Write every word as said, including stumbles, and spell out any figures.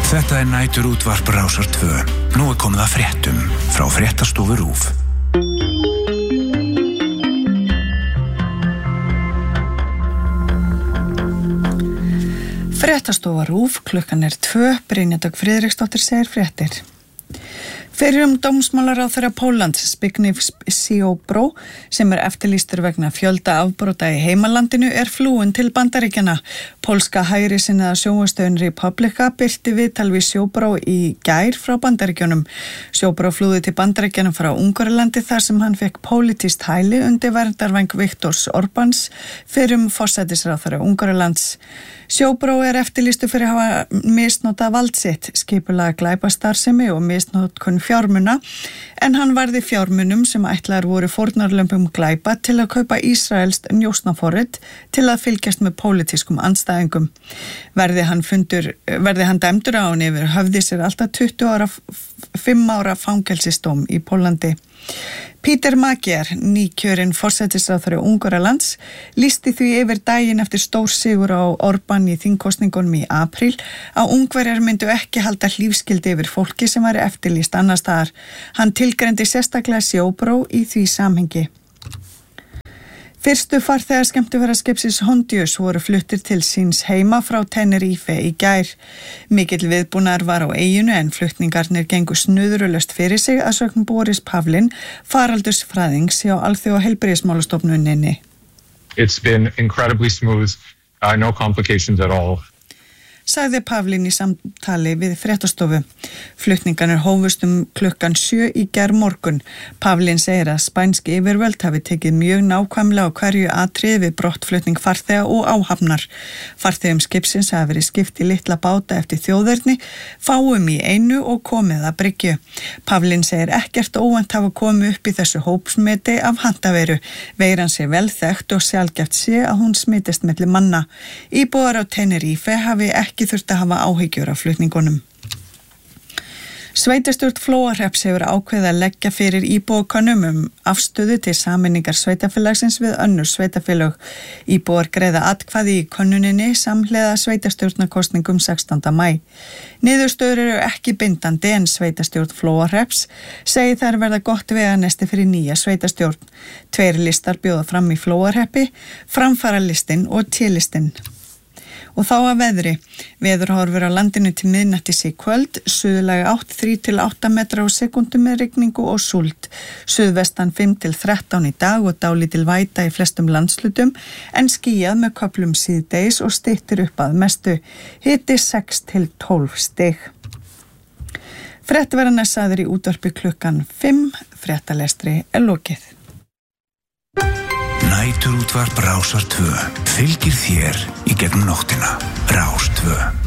Þetta er nætur útvarp Rásar tvö. Nú er komið að fréttum frá Fréttastofu RÚV. Fréttastofa RÚV, klukkan er tvö, Brynja Dögg Friðriksdóttir segir fréttir. Fyrrum dómsmálaráðherra Póllands, Zbigniew Ziobro, sem er eftirlýstur vegna fjölda afbrota í heimalandinu, er flúinn til Bandaríkjanna. Pólska hægri sinnaða sjónvarpsstöðin Republika birti viðtal við Ziobro í gær frá Bandaríkjunum. Ziobro flúði til Bandaríkjanna frá Ungverjalandi þar sem hann fekk pólitískt hæli undir verndarvæng Viktors Orbáns, fyrrum forsætisráðherra Ungverjalands. Ziobro er eftirlýstur fyrir að hafa misnotað vald sitt, skipulega glæpastarfsemi og misnotkun fjármuna, en hann varði fjármunum sem ætlaðir voru fórnarlömbum glæpa til að kaupa ísraelskt njósnaforrit til að fylgjast með pólitískum andstæðingum. Verði hann fundur, verði hann dæmdur á hann yfir höfði sér alltaf tuttugu ára, fimm ára fangelsisdóm í Póllandi. Peter Magyar, nýkjörinn forsætisráðherra Ungverjalands, lýsti því yfir daginn eftir stór sigur á Orbán í þingkosningunum í apríl að Ungverjar myndu ekki halda hlífskyldi yfir fólki sem væri eftirlýst annars staðar. Hann tilgreindi sérstaklega Ziobro í því samhengi. Fyrstu farþegar skemmtiferðaskipsins Hondius voru fluttir til síns heima frá Tenerife í gær. Mikill viðbúnaður var á eyjunu en flutningarnir gengu snuðrulaust fyrir sig að sögn Boris Pavlin, faraldursfræðings hjá Alþjóðaheilbrigðismálastofnuninni. It's been incredibly smooth, uh, no complications at all. Sagði Pavlin í samtali við Fréttastofu. Flutningarnir hófust um klukkan sjö í gær morgun. Pavlin segir að spænski yfirvöld hafi tekið mjög nákvæmlega á hverju atriði við brottflutning farþega og áhafnar. Farþegum skipsins hafi verið skipt í litla báta eftir þjóðerni, fáum í einu og komið að bryggju. Pavlin segir ekkert óvænt hafa komið upp í þessu hópsmeti af handaveru. Veiran sé vel þekkt og sjaldgæft sé að hún smitist milli manna. Íbúar á Tenerife hafi ekki ekki þurft að hafa áhyggjur af flutningunum. Sveitarstjórn Flóahrepps hefur ákveðið að leggja fyrir íbúakönnum um afstöðu til sameiningar sveitarfélagsins við önnur sveitarfélög. Íbúar greiða atkvæði í könnuninni samhliða sveitarstjórnarkosningum sextánda maí. Niðurstöður eru ekki bindandi en sveitarstjórn Flóahrepps segir þær verða gott veganesti fyrir nýja sveitarstjórn. Tveir listar bjóða fram í Flóahreppi, framfaralistinn og T-listinn. Og þá að veðri. Veðurhorfur á landinu til miðnættis í kvöld, suðlæg átta til þrír til átta metra á sekúndu með rigningu og súld. Suðvestan fimm til þrettán í dag og dálítil væta í flestum landslutum, en skýjað með köflum síðdegis og styttir upp að mestu. Hiti sex til tólf stig. Fréttaverðarnar sagðir í útvarpi klukkan fimm, fréttalestri er lokið. Nætur útvarp Rásar tvö. Fylgir þér í gegnum nóttina. Rás tvö.